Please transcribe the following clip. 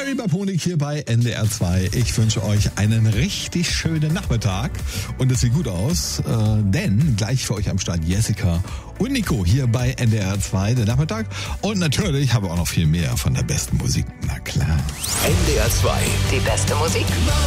Mary Baponik hier bei NDR 2. Ich wünsche euch einen richtig schönen Nachmittag und es sieht gut aus, denn gleich für euch am Start Jessica und Nico hier bei NDR 2, der Nachmittag. Und natürlich haben wir auch noch viel mehr von der besten Musik. Na klar. NDR 2. Die beste Musik?